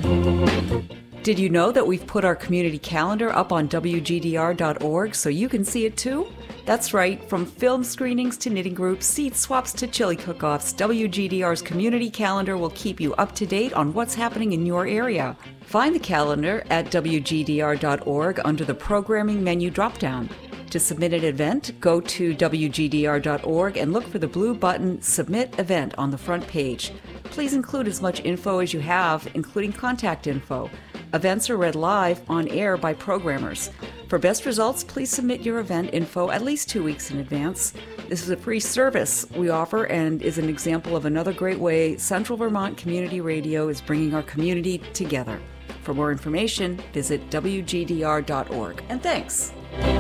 Did you know that we've put our community calendar up on WGDR.org so you can see it too? That's right, from film screenings to knitting groups, seat swaps to chili cook-offs, WGDR's community calendar will keep you up to date on what's happening in your area. Find the calendar at WGDR.org under the Programming menu dropdown. To submit an event, go to WGDR.org and look for the blue button Submit Event on the front page. Please include as much info as you have, including contact info. Events are read live on air by programmers. For best results, please submit your event info at least 2 weeks in advance. This is a free service we offer and is an example of another great way Central Vermont Community Radio is bringing our community together. For more information, visit WGDR.org. And thanks.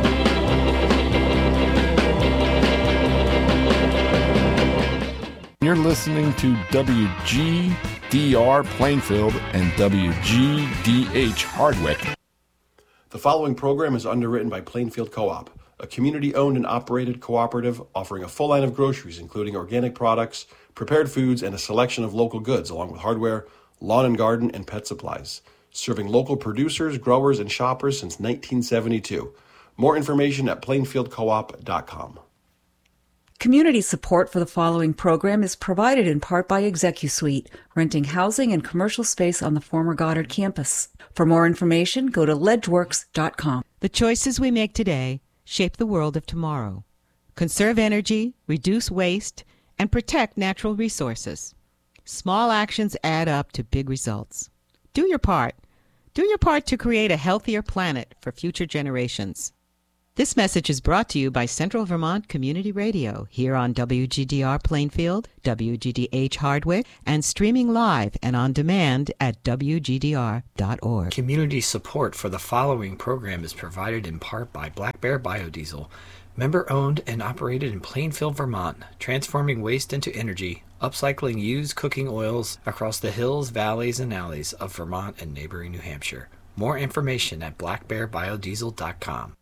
You're listening to WGDR Plainfield and WGDH Hardwick. The following program is underwritten by Plainfield Co-op, a community-owned and operated cooperative offering a full line of groceries, including organic products, prepared foods, and a selection of local goods, along with hardware, lawn and garden, and pet supplies. Serving local producers, growers, and shoppers since 1972. More information at plainfieldcoop.com. Community support for the following program is provided in part by ExecuSuite, renting housing and commercial space on the former Goddard campus. For more information, go to ledgeworks.com. The choices we make today shape the world of tomorrow. Conserve energy, reduce waste, and protect natural resources. Small actions add up to big results. Do your part. Do your part to create a healthier planet for future generations. This message is brought to you by Central Vermont Community Radio, here on WGDR Plainfield, WGDH Hardwick, and streaming live and on demand at WGDR.org. Community support for the following program is provided in part by Black Bear Biodiesel, member-owned and operated in Plainfield, Vermont, transforming waste into energy, upcycling used cooking oils across the hills, valleys, and alleys of Vermont and neighboring New Hampshire. More information at blackbearbiodiesel.com.